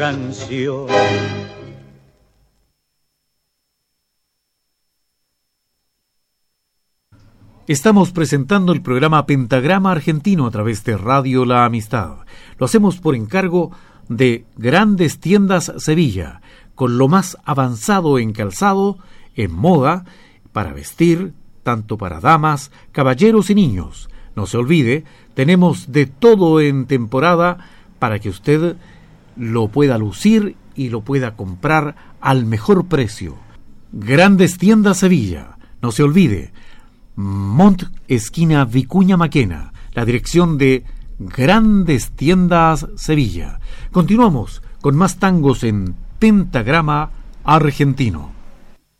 canción. Estamos presentando el programa Pentagrama Argentino a través de Radio La Amistad. Lo hacemos por encargo de Grandes Tiendas Sevilla, con lo más avanzado en calzado, en moda, para vestir, tanto para damas, caballeros y niños. No se olvide, tenemos de todo en temporada para que usted lo pueda lucir y lo pueda comprar al mejor precio. Grandes Tiendas Sevilla. No se olvide, Mont, esquina Vicuña Maquena, la dirección de Grandes Tiendas Sevilla. Continuamos con más tangos en Pentagrama Argentino.